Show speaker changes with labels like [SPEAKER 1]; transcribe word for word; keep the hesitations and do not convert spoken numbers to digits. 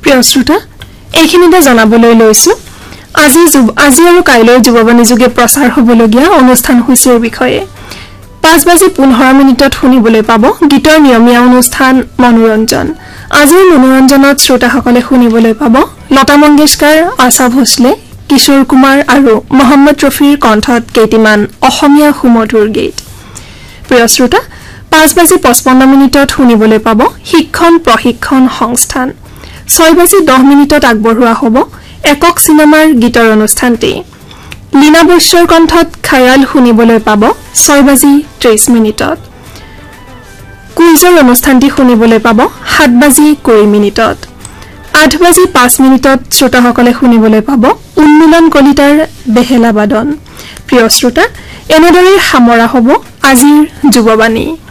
[SPEAKER 1] প্ৰিয় শ্ৰোতা এইখিনিতে জনাবলৈ লৈছো আজি আজি আৰু কাইলৈ যুৱবাণী যোগে প্ৰচাৰ হ'বলগীয়া অনুষ্ঠান সূচীৰ বিষয়ে পাঁচ বাজি পোন্ধৰ মিনিটত শুনিবলৈ পাব গীতৰ নিয়মীয়া অনুষ্ঠান মনোৰঞ্জন আজিৰ মনোৰঞ্জনত শ্ৰোতাসকলে শুনিবলৈ পাব লতা মংগেশকাৰ আশা ভোসলে কিশোৰ কুমাৰ আৰু মোহাম্মদ ৰফিৰ কণ্ঠত কেইটিমান অসমীয়া সুমধুৰ গীত প্ৰিয় শ্ৰোতা পাঁচ বাজি পঁচপন্ন মিনিটত শুনিবলৈ পাব শিক্ষণ প্ৰশিক্ষণ সংস্থান ছয় বাজি দহ মিনিটত আগবঢ়োৱা হ'ব একক সিনেমাৰ গীতৰ অনুষ্ঠানটি লীনা বৈশ্যৰ কণ্ঠত খায়াল শুনিবলৈ পাব ছয় বাজি ত্ৰিশ মিনিটত কুইজৰ অনুষ্ঠানটি শুনিবলৈ পাব সাত বাজি কুৰি মিনিটত আঠ বাজি পাঁচ মিনিটত শ্ৰোতাসকলে শুনিবলৈ পাব উন্মিলন কলিতাৰ বেহেলা বাদন প্ৰিয় শ্ৰোতা এনেদৰে সামৰা হ'ব আজিৰ যুৱবাণী